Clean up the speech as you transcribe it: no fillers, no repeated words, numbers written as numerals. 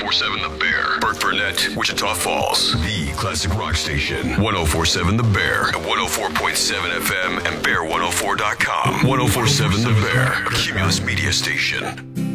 1047 The Bear. Burt Burnett, Wichita Falls. The classic rock station. 1047 The Bear. At 104.7 FM and Bear104.com. 1047 The Bear. A Cumulus media station.